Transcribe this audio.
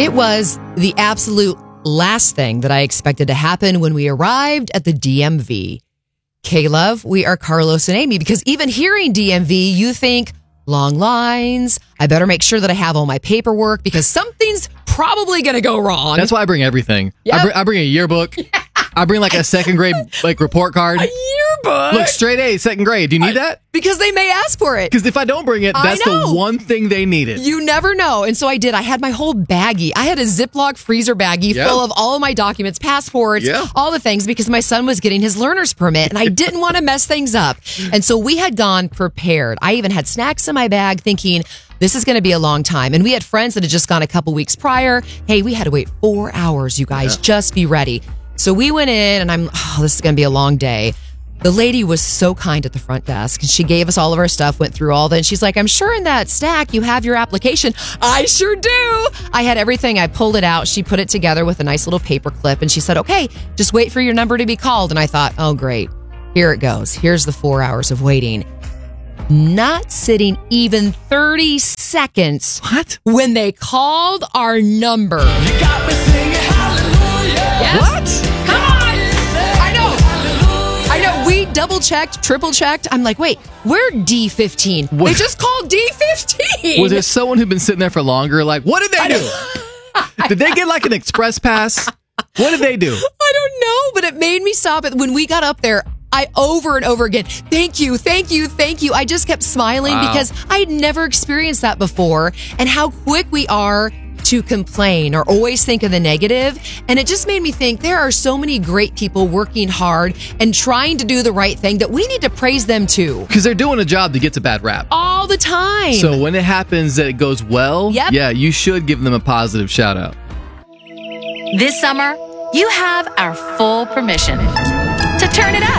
It was the absolute last thing that I expected to happen when we arrived at the DMV. K-Love, we are Carlos and Amy, because even hearing DMV, you think long lines. I better make sure that I have all my paperwork because something's probably going to go wrong. That's why I bring everything. Yep. I bring a yearbook. I bring like a second grade report card. A yearbook? Look, straight A, second grade. Do you need that? Because they may ask for it. Because if I don't bring it, that's the one thing they needed. You never know. And so I did. I had my whole baggie. I had a Ziploc freezer baggie full of all of my documents, passports, all the things, because my son was getting his learner's permit and I didn't want to mess things up. And so we had gone prepared. I even had snacks in my bag thinking, this is going to be a long time. And we had friends that had just gone a couple weeks prior. Hey, we had to wait 4 hours, you guys. Just be ready. So we went in and this is going to be a long day. The lady was so kind at the front desk and she gave us all of our stuff, went through all that. And she's like, I'm sure in that stack you have your application. I sure do. I had everything. I pulled it out. She put it together with a nice little paper clip and she said, okay, just wait for your number to be called. And I thought, oh, great. Here it goes. Here's the 4 hours of waiting. Not sitting even 30 seconds. What? When they called our number. You got me singing hallelujah. Yeah. What? Come on. I know. We double checked, triple checked. I'm like, wait, we're D15. What? They just called D15. Was there someone who'd been sitting there for longer? Like, what did they do? Did they get like an express pass? What did they do? I don't know, but it made me stop it. When we got up there, I over and over again, thank you, thank you, thank you. I just kept smiling because I had never experienced that before, and how quick we are to complain or always think of the negative. And it just made me think there are so many great people working hard and trying to do the right thing that we need to praise them too. Because they're doing a job that gets a bad rap. All the time. So when it happens that it goes well, yeah, you should give them a positive shout out. This summer, you have our full permission to turn it up.